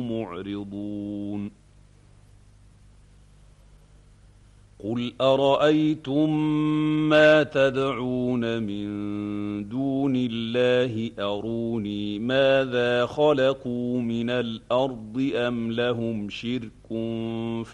معرضون قل أرأيتم ما تدعون من دون الله أروني ماذا خلقوا من الأرض أم لهم شرك